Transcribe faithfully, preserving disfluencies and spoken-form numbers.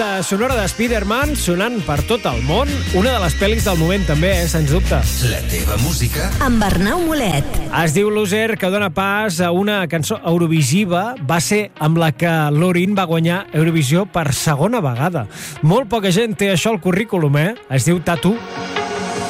banda sonora de Spider-Man sonant per tot el món. Una de les pel·lis del moment també, eh, sens dubte. La teva música. Amb Arnau Molet. Es diu Loser, que dona pas a una cançó eurovisiva. Va ser amb la que Loreen va guanyar Eurovisió per segona vegada. Molt poca gent té això al currículum, eh? Es diu Tattoo.